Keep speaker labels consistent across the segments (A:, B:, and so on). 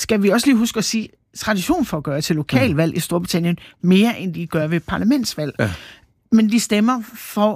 A: skal vi også lige huske at sige, tradition for at gøre til lokalvalg i Storbritannien mere, end de gør ved parlamentsvalg. Ja. Men de stemmer for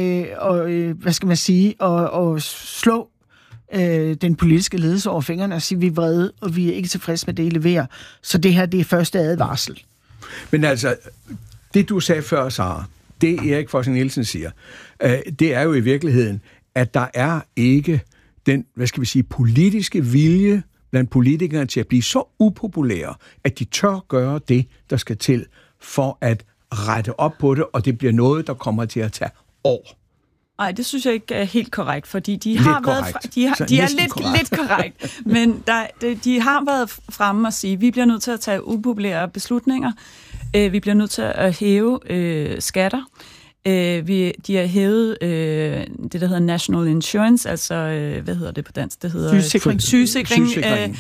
A: at slå den politiske ledelse over fingrene og sige, vi er vrede, og vi er ikke tilfredse med det, I leverer. Så det her, det er første advarsel. Men altså, det du sagde før, Sara, det Erik Fossin Nielsen siger, det er jo i virkeligheden, at der er ikke den, politiske vilje blandt politikerne til at blive så upopulære, at de tør gøre det, der skal til for at rette op på det, og det bliver noget, der kommer til at tage år.
B: Nej, det synes jeg ikke er helt korrekt, fordi de har lidt korrekt, men de har været fremme og sige, at vi bliver nødt til at tage upopulære beslutninger, vi bliver nødt til at hæve skatter, de har hævet det, der hedder National Insurance, altså, hvad hedder det på dansk? Det hedder sygesikring.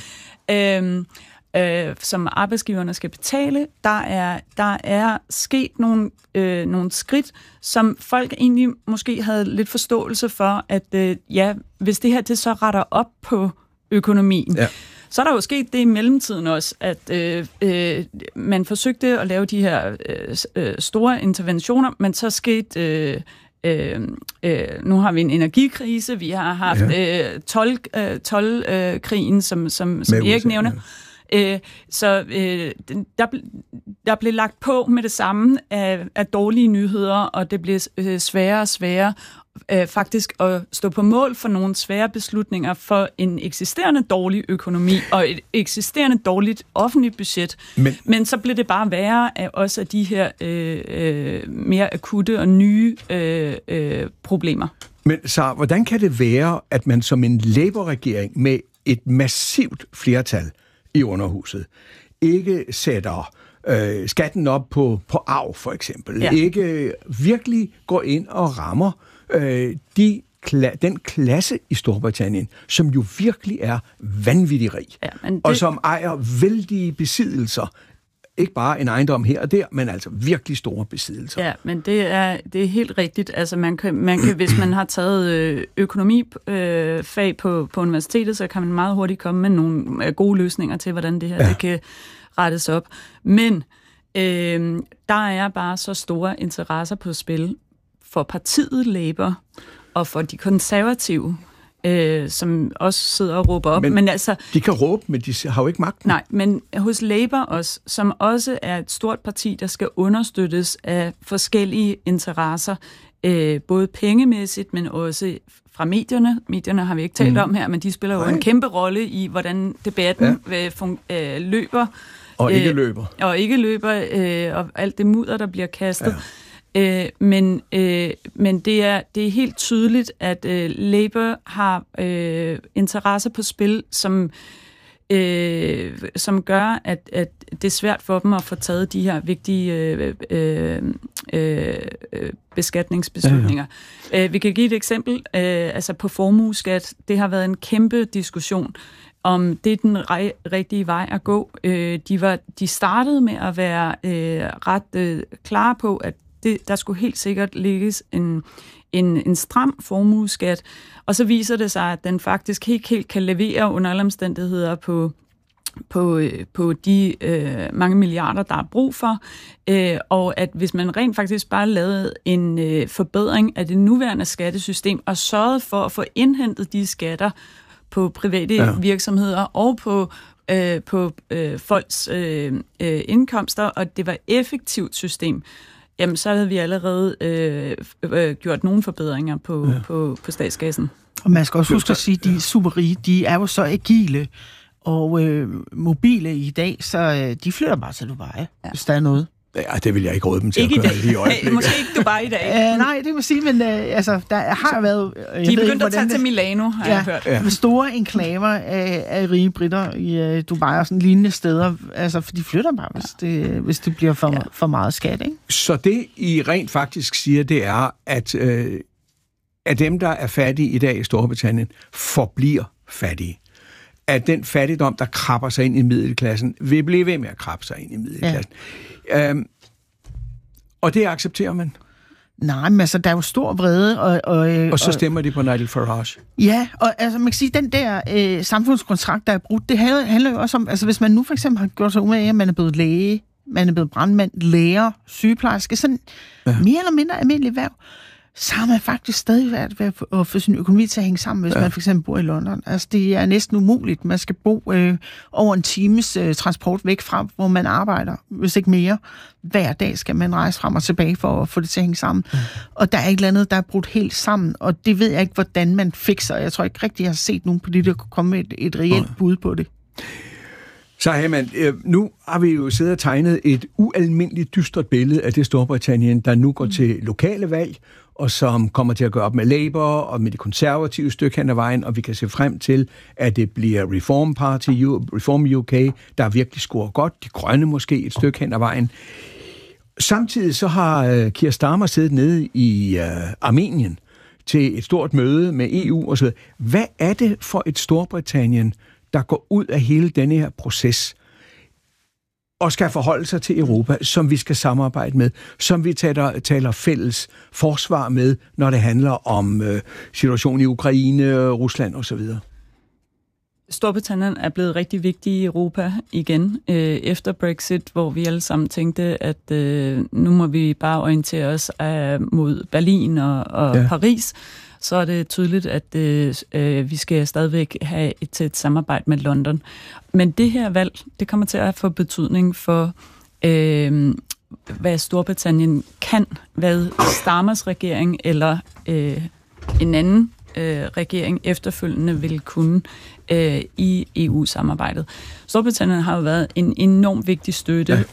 B: Som arbejdsgiverne skal betale. Der er sket nogle skridt, som folk egentlig måske havde lidt forståelse for, at hvis det her det så retter op på økonomien, så er der jo sket det i mellemtiden også, at man forsøgte at lave de her store interventioner, men så skete nu har vi en energikrise, vi har haft toldkrigen, som Erik nævner. Så der blev lagt på med det samme af dårlige nyheder, og det blev sværere og sværere faktisk at stå på mål for nogle svære beslutninger for en eksisterende dårlig økonomi og et eksisterende dårligt offentligt budget. Men så blev det bare værre af også af de her mere akutte og nye problemer.
C: Men så hvordan kan det være, at man som en Labour-regering med et massivt flertal i underhuset ikke sætter skatten op på arv, for eksempel, ikke virkelig går ind og rammer den klasse i Storbritannien, som jo virkelig er vanvittig rig, og som ejer vældige besiddelser. Ikke bare en ejendom her og der, men altså virkelig store besiddelser.
B: Ja, men det er helt rigtigt. Altså man kan hvis man har taget økonomifag på universitetet, så kan man meget hurtigt komme med nogle gode løsninger til, hvordan det her det kan rettes op. Men der er bare så store interesser på spil for partiet Labour og for de konservative, som også sidder og råber op. Men altså,
C: de kan råbe, men de har jo ikke magten.
B: Nej, men hos Labour også, som også er et stort parti, der skal understøttes af forskellige interesser, både pengemæssigt, men også fra medierne. Medierne har vi ikke talt om her, men de spiller jo en kæmpe rolle i, hvordan debatten løber.
C: Og ikke løber.
B: Og alt det mudder, der bliver kastet. Ja. Men det er helt tydeligt, at Labour har interesser på spil, som gør, at det er svært for dem at få taget de her vigtige beskatningsbeslutninger. Ja. Vi kan give et eksempel. Altså på formueskat, det har været en kæmpe diskussion om det er den rigtige vej at gå. De startede med at være ret klare på, at der skulle helt sikkert lægges en stram formueskat, og så viser det sig, at den faktisk helt kan levere under alle omstændigheder på de mange milliarder, der er brug for, og at hvis man rent faktisk bare lavede en forbedring af det nuværende skattesystem og sørgede for at få indhentet de skatter på private virksomheder og på folks indkomster, og det var et effektivt system, jamen så havde vi allerede gjort nogle forbedringer på statskassen.
A: Og man skal også huske at sige, at de superrige, de er jo så agile og mobile i dag, så de flytter bare til Dubai, hvis der er noget.
C: Ja, det vil jeg ikke råde dem til ikke at gøre lige i øjeblikket.
B: Måske ikke Dubai i dag.
A: Nej, det må sige, men der har været...
B: De er begyndt at tage til Milano, har jeg hørt.
A: Ja. Store enklaver af rige britter i Dubai og sådan lignende steder, altså, for de flytter bare, hvis det bliver for meget skat, ikke?
C: Så det, I rent faktisk siger, det er, at dem, der er fattige i dag i Storbritannien, forbliver fattige. At den fattigdom, der krabber sig ind i middelklassen, vil blive ved med at krabbe sig ind i middelklassen. Ja. Og det accepterer man?
A: Nej, men altså, der er jo stor vrede.
C: Og så stemmer de på Nigel Farage.
A: Ja, og altså, man kan sige, den der samfundskontrakt, der er brudt, det handler jo også om, altså hvis man nu for eksempel har gjort sig umage, at man er blevet læge, man er blevet brandmand, lærer, sygeplejerske, sådan mere eller mindre almindelig værv, så har man faktisk stadig været ved at få sin økonomi til at hænge sammen, hvis man for eksempel bor i London. Altså, det er næsten umuligt. Man skal bo over en times transport væk fra, hvor man arbejder, hvis ikke mere. Hver dag skal man rejse frem og tilbage for at få det til at hænge sammen. Og der er ikke andet, der er brudt helt sammen, og det ved jeg ikke, hvordan man fikser. Jeg tror ikke rigtig, jeg har set nogen politikere komme med et reelt bud på det.
C: Så Hagemann, nu har vi jo siddet og tegnet et ualmindeligt dystert billede af det Storbritannien, der nu går til lokale valg, og som kommer til at gøre op med Labour og med de konservative stykke hen ad vejen, og vi kan se frem til, at det bliver Reform UK, der virkelig scorer godt, de grønne måske et stykke hen ad vejen. Samtidig så har Keir Starmer siddet nede i Armenien til et stort møde med EU og så videre. Hvad er det for et Storbritannien, der går ud af hele denne her proces og skal forholde sig til Europa, som vi skal samarbejde med, som vi taler fælles forsvar med, når det handler om situationen i Ukraine, Rusland osv.?
B: Storbritannien er blevet rigtig vigtig i Europa igen, efter Brexit, hvor vi alle sammen tænkte, at nu må vi bare orientere os mod Berlin og Paris. Så er det tydeligt, at vi skal stadigvæk have et tæt samarbejde med London. Men det her valg, det kommer til at få betydning for, hvad Storbritannien kan, hvad Starmers regering eller en anden regering efterfølgende vil kunne i EU-samarbejdet. Storbritannien har jo været en enormt vigtig støtte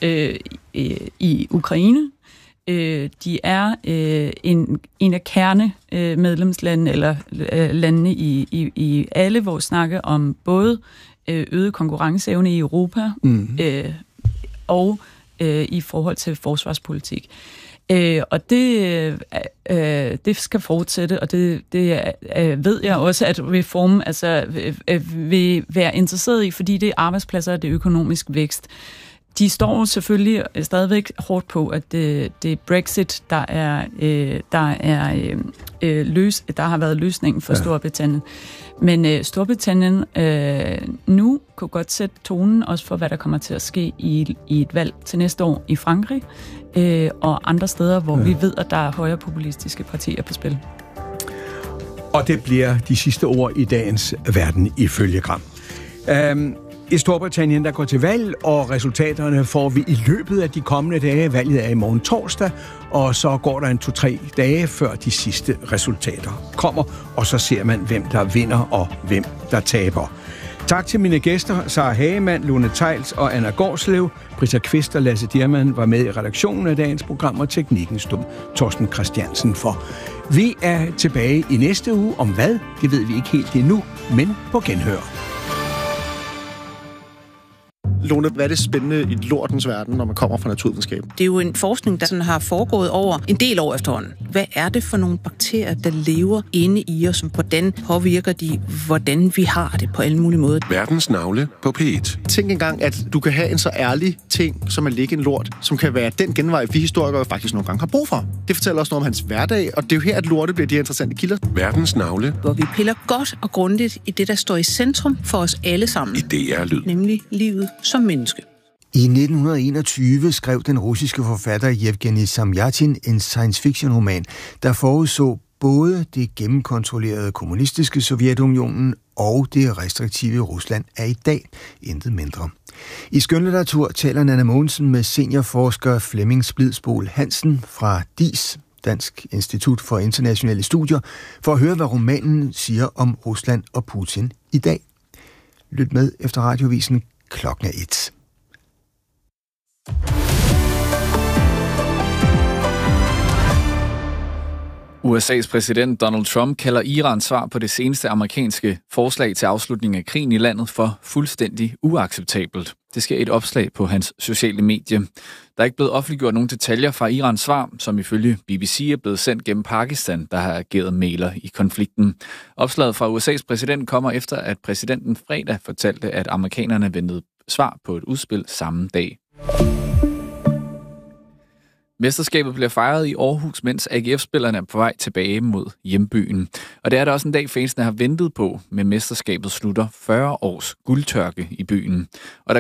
B: i Ukraine. De er en af kernemedlemslandene eller landene i alle, hvor vi snakker om både øget konkurrenceevne i Europa og i forhold til forsvarspolitik. Og det skal fortsætte, og det ved jeg også, at Reform vil være interesseret i, fordi det er arbejdspladser og det er økonomisk vækst. De står selvfølgelig stadigvæk hårdt på, at det er Brexit, der har været løsningen for Storbritannien. Men Storbritannien nu kunne godt sætte tonen også for, hvad der kommer til at ske i et valg til næste år i Frankrig og andre steder, hvor vi ved, at der er højrepopulistiske partier på spil.
C: Og det bliver de sidste ord i dagens Verden ifølge Gram. I Storbritannien, der går til valg, og resultaterne får vi i løbet af de kommende dage. Valget er i morgen torsdag, og så går der 2-3 dage, før de sidste resultater kommer, og så ser man, hvem der vinder og hvem der taber. Tak til mine gæster, Sara Hagemann, Lone Theils og Anna Gårdslev. Britta Kvist og Lasse Diermann var med i redaktionen af dagens program, og teknikken stod Torsten Christiansen for. Vi er tilbage i næste uge. Om hvad? Det ved vi ikke helt endnu, men på genhør.
D: Lone, hvad er det spændende i lortens verden, når man kommer fra naturvidenskab?
E: Det er jo en forskning, der sådan har foregået over en del år efterhånden. Hvad er det for nogle bakterier, der lever inde i os? Hvordan påvirker de, hvordan vi har det på alle mulige måder?
F: Verdens navle på P1.
D: Tænk engang, at du kan have en så ærlig ting, som at lægge en lort, som kan være den genvej, vi historikere faktisk nogle gange har brug for. Det fortæller også noget om hans hverdag, og det er jo her, at lorte bliver de interessante kilder.
F: Verdens navle.
E: Hvor vi piller godt og grundigt i det, der står i centrum for os alle sammen.
F: I DR-lyd.
E: Nemlig livet som menneske.
G: I 1921 skrev den russiske forfatter Yevgeny Zamyatin en science-fiction-roman, der forudså både det gennemkontrollerede kommunistiske Sovjetunionen og det restriktive Rusland er i dag intet mindre. I skønlitteratur taler Nanna Mogensen med seniorforsker Flemming Splidsbol Hansen fra DIS, Dansk Institut for Internationale Studier, for at høre, hvad romanen siger om Rusland og Putin i dag. Lyt med efter radiovisen klokken 1.
H: USA's præsident Donald Trump kalder Irans svar på det seneste amerikanske forslag til afslutning af krigen i landet for fuldstændig uacceptabelt. Det sker et opslag på hans sociale medie. Der er ikke blevet offentliggjort nogen detaljer fra Irans svar, som ifølge BBC er blevet sendt gennem Pakistan, der har ageret mægler i konflikten. Opslaget fra USA's præsident kommer efter, at præsidenten fredag fortalte, at amerikanerne ventede svar på et udspil samme dag. Mesterskabet bliver fejret i Aarhus, mens AGF-spillerne er på vej tilbage mod hjembyen. Og det er der også en dag, fansene har ventet på, med mesterskabet slutter 40 års guldtørke i byen. Og da